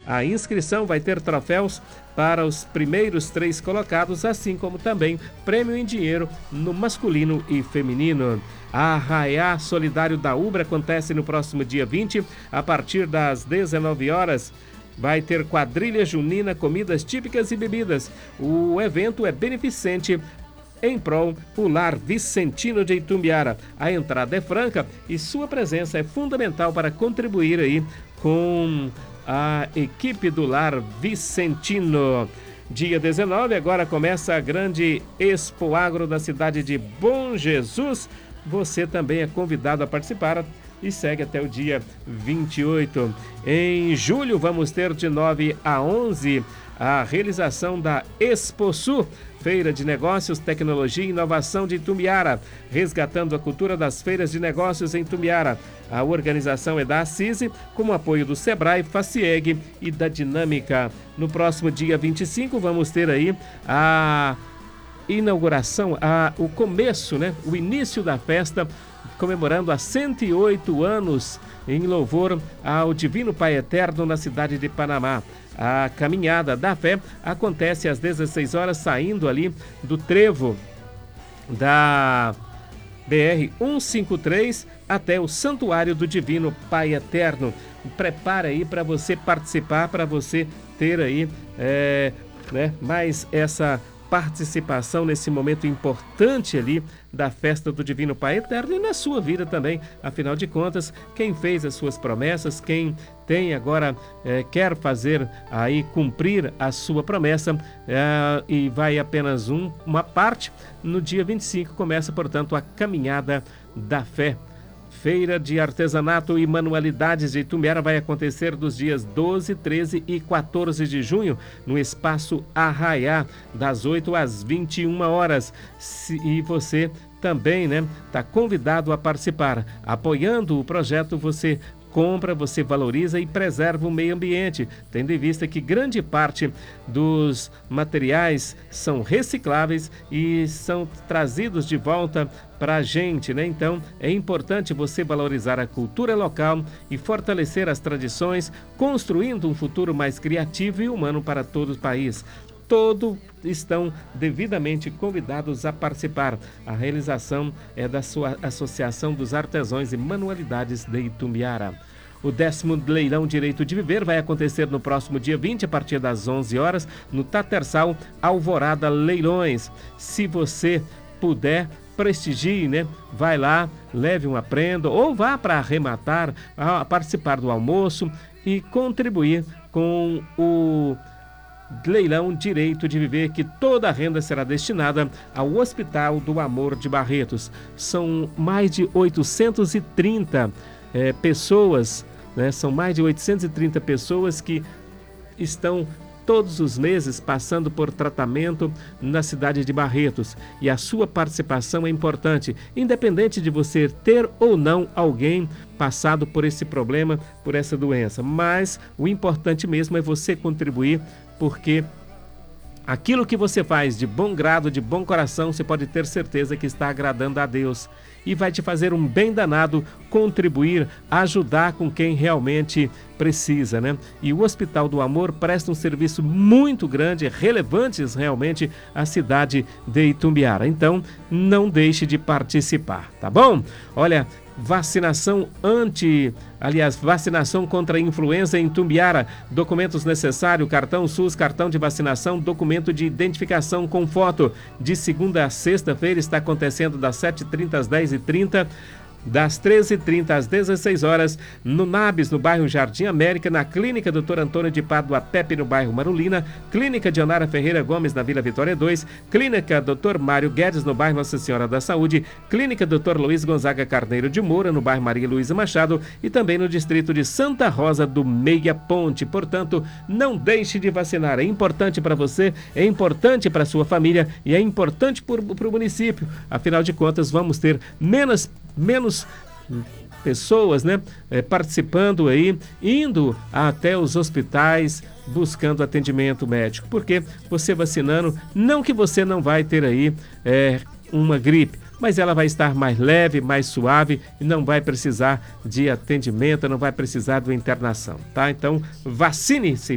A inscrição vai ter troféus para os primeiros 3 colocados, assim como também prêmio em dinheiro no masculino e feminino. A Arraiá Solidário da Ubra acontece no próximo dia 20, a partir das 19 horas. Vai ter quadrilha junina, comidas típicas e bebidas. O evento é beneficente em prol do Lar Vicentino de Itumbiara. A entrada é franca e sua presença é fundamental para contribuir aí com a equipe do Lar Vicentino. Dia 19, agora começa a grande Expo Agro da cidade de Bom Jesus. Você também é convidado a participar e segue até o dia 28. Em julho, vamos ter de 9 a 11 a realização da Exposul, Feira de Negócios, Tecnologia e Inovação de Itumbiara, resgatando a cultura das feiras de negócios em Itumbiara. A organização é da Assise, com o apoio do Sebrae, Facieg e da Dinâmica. No próximo dia 25, vamos ter aí a inauguração, o começo, né? O início da festa, comemorando há 108 anos em louvor ao Divino Pai Eterno na cidade de Panamá. A Caminhada da Fé acontece às 16 horas, saindo ali do trevo da BR-153 até o Santuário do Divino Pai Eterno. Prepara aí para você participar, para você ter aí mais essa participação nesse momento importante ali da festa do Divino Pai Eterno e na sua vida também. Afinal de contas, quem fez as suas promessas, quem tem agora, quer fazer aí cumprir a sua promessa e vai apenas uma parte, no dia 25 começa, portanto, a Caminhada da Fé. Feira de Artesanato e Manualidades de Itumbiara vai acontecer dos dias 12, 13 e 14 de junho no Espaço Arraiá, das 8 às 21 horas. E você também, está convidado a participar. Apoiando o projeto, você compra, você valoriza e preserva o meio ambiente, tendo em vista que grande parte dos materiais são recicláveis e são trazidos de volta para a gente, Então, é importante você valorizar a cultura local e fortalecer as tradições, construindo um futuro mais criativo e humano para todo o país. Todos estão devidamente convidados a participar. A realização é da sua Associação dos Artesãos e Manualidades de Itumbiara. O 10º Leilão Direito de Viver vai acontecer no próximo dia 20, a partir das 11 horas, no Tatersal Alvorada Leilões. Se você puder, prestigie, Vai lá, leve uma prenda ou vá para arrematar, participar do almoço e contribuir com o Leilão Direito de Viver, que toda a renda será destinada ao Hospital do Amor de Barretos. São mais de 830 pessoas, são mais de 830 pessoas que estão todos os meses passando por tratamento na cidade de Barretos. E a sua participação é importante, independente de você ter ou não alguém passado por esse problema, por essa doença. Mas o importante mesmo é você contribuir, porque aquilo que você faz de bom grado, de bom coração, você pode ter certeza que está agradando a Deus. E vai te fazer um bem danado contribuir, ajudar com quem realmente precisa, E o Hospital do Amor presta um serviço muito grande, relevantes realmente à cidade de Itumbiara. Então, não deixe de participar, tá bom? Olha, vacinação contra a influenza em Itumbiara. Documentos necessários: cartão SUS, cartão de vacinação, documento de identificação com foto. De segunda a sexta-feira está acontecendo das 7h30 às 10h30. Das 13h30 às 16 horas, no NABS, no bairro Jardim América, na Clínica Dr. Antônio de Pádua Pepe, no bairro Marulina, Clínica Dionara Ferreira Gomes, na Vila Vitória 2, Clínica Dr. Mário Guedes, no bairro Nossa Senhora da Saúde, Clínica Dr. Luiz Gonzaga Carneiro de Moura, no bairro Maria Luísa Machado e também no distrito de Santa Rosa do Meia Ponte. Portanto, não deixe de vacinar. É importante para você, é importante para sua família e é importante para o município. Afinal de contas, vamos ter menos pessoas, participando aí, indo até os hospitais, buscando atendimento médico. Porque você vacinando, não que você não vai ter aí uma gripe, mas ela vai estar mais leve, mais suave e não vai precisar de atendimento, não vai precisar de uma internação, tá? Então, vacine-se.